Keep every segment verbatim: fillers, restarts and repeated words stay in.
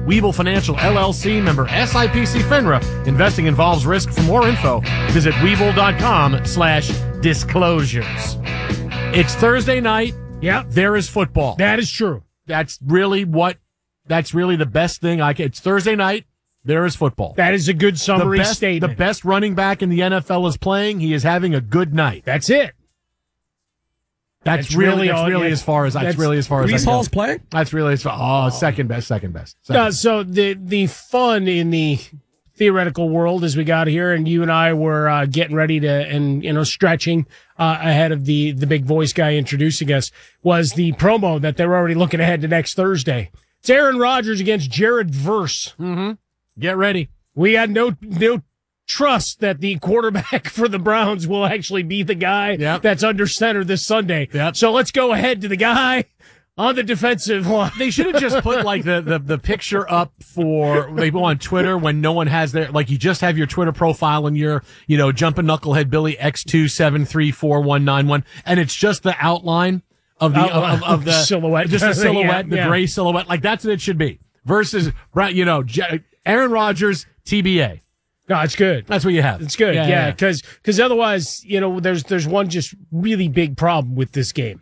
Webull Financial, L L C, member S I P C FINRA. Investing involves risk. For more info, visit Webull.com slash disclosures. It's Thursday night. Yeah. There is football. That is true. That's really what, that's really the best thing I can. It's Thursday night. There is football. That is a good summary the best, statement. The best running back in the N F L is playing. He is having a good night. That's it. That's, That's really, really that's all- really yeah, as far as that's, that's- really as far as I Brees can Hall's go. playing? That's really as far. Oh, second best, second best. Second. Uh, so the the fun in the theoretical world as we got here, and you and I were uh, getting ready to, and you know, stretching uh, ahead of the the big voice guy introducing us, was the promo that they were already looking ahead to next Thursday. It's Aaron Rodgers against Jared Verse. Mm-hmm. Get ready. We got no no trust that the quarterback for the Browns will actually be the guy Yep. that's under center this Sunday. Yep. So let's go ahead to the guy on the defensive line. They should have just put like the, the, the picture up for they go on Twitter when no one has their, like you just have your Twitter profile and you're, you know, jumping knucklehead Billy X two seven three four one nine one, and it's just the outline of the Outline of, of, of the silhouette. just the silhouette, Yeah, the yeah. gray silhouette. Like that's what it should be. Versus, you know, J- Aaron Rodgers, T B A. No, it's good. That's what you have. It's good. Yeah, because because otherwise, you know, there's there's one just really big problem with this game.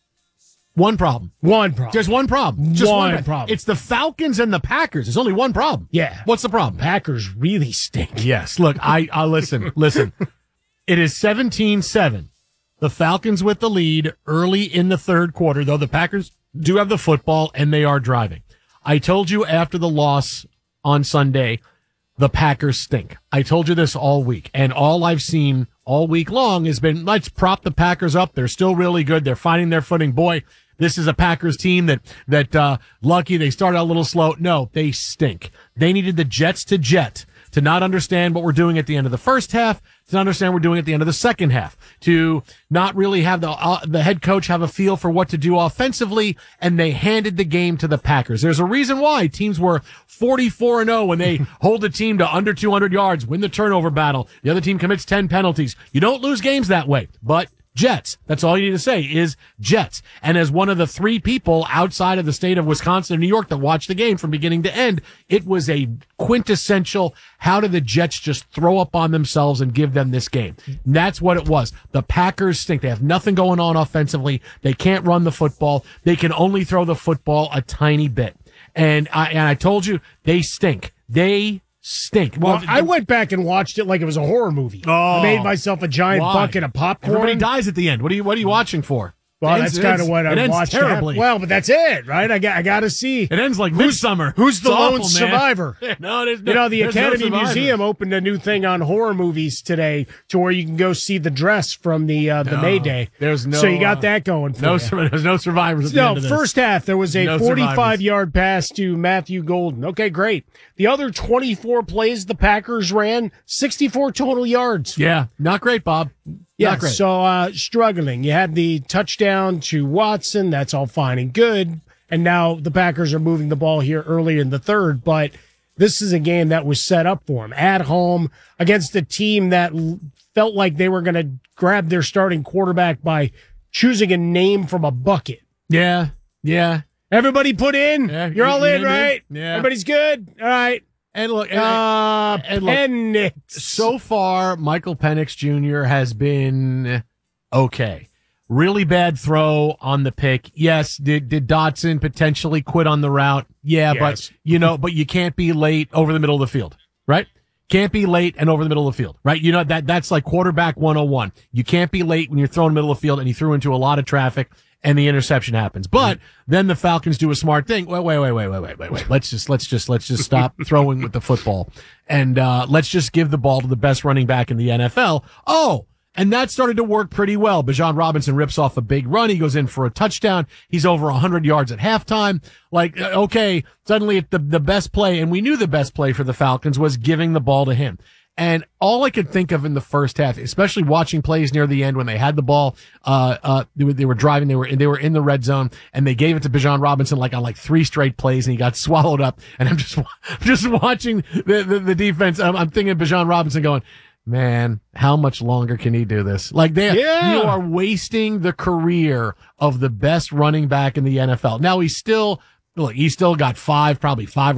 One problem. One problem. There's one problem. Just One one problem. It's the Falcons and the Packers. There's only one problem. Yeah. What's the problem? Packers really stink. Yes. Look, I, I listen, listen. It is seventeen seven. The Falcons with the lead early in the third quarter, though the Packers do have the football and they are driving. I told you after the loss on Sunday, the Packers stink. I told you this all week, and all I've seen all week long has been, let's prop the Packers up. They're still really good. They're finding their footing. Boy, this is a Packers team that, that, uh, lucky they started out a little slow. No, they stink. They needed the Jets to jet, to not understand what we're doing at the end of the first half, to understand what we're doing at the end of the second half, to not really have the uh, the head coach have a feel for what to do offensively, and they handed the game to the Packers. There's a reason why teams were forty-four and oh when they hold a team to under two hundred yards, win the turnover battle. The other team commits ten penalties. You don't lose games that way, but Jets. That's all you need to say is Jets. And as one of the three people outside of the state of Wisconsin and New York that watched the game from beginning to end, it was a quintessential, how did the Jets just throw up on themselves and give them this game? And that's what it was. The Packers stink. They have nothing going on offensively. They can't run the football. They can only throw the football a tiny bit. And I, and I told you, they stink. They stink. Well, I went back and watched it like it was a horror movie. Oh. I made myself a giant Why? bucket of popcorn. Everybody dies at the end. What are you, what are you watching for? Well, It that's ends- kind it of what ends- I'm it ends watching. terribly. Well, but that's it, right? I got I got to see. It ends like Who's- Midsummer. Who's the It's lone awful, man. survivor? No, there's no, You know, the there's no Academy survivors. Museum opened a new thing on horror movies today to where you can go see the dress from the uh, the No, May Day. there's no, So you got uh, that going for No, you. sur- there's no survivors at the No, end of this. first half, there was a No forty-five-yard pass to Matthew Golden. Okay, great. The other twenty-four plays the Packers ran, sixty-four total yards. Yeah, not great, Bob. Yeah, not great. so uh, struggling. You had the touchdown to Watson. That's all fine and good. And now the Packers are moving the ball here early in the third. But this is a game that was set up for them at home against a team that l- felt like they were going to grab their starting quarterback by choosing a name from a bucket. yeah, yeah. Everybody put in. Yeah, You're you- all you in, named it? right? Yeah. Everybody's good. All right. And look, and, Uh, and look, Penix. so far, Michael Penix Junior has been okay. Really bad throw on the pick. Yes. Did, did Dotson potentially quit on the route? Yeah, Yes. but you know, but you can't be late over the middle of the field, right? Can't be late and over the middle of the field, right? You know, that, that's like quarterback one oh one. You can't be late when you're throwing middle of the field and you threw into a lot of traffic and the interception happens. But then the Falcons do a smart thing. Wait, wait, wait, wait, wait, wait, wait, wait. Let's just, let's just, let's just stop throwing with the football and, uh, let's just give the ball to the best running back in the N F L. Oh, and that started to work pretty well. Bijan Robinson rips off a big run. He goes in for a touchdown. He's over one hundred yards at halftime. Like, uh, okay, suddenly the, the best play, and we knew the best play for the Falcons was giving the ball to him. And all I could think of in the first half, especially watching plays near the end when they had the ball, uh, uh, they were, they were driving, they were, they were in the red zone and they gave it to Bijan Robinson like on like three straight plays and he got swallowed up. And I'm just, I'm just watching the, the, the defense. I'm, I'm thinking of Bijan Robinson going, man, how much longer can he do this? Like they, Yeah. you are wasting the career of the best running back in the N F L. Now he's still, look, he's still got five, probably five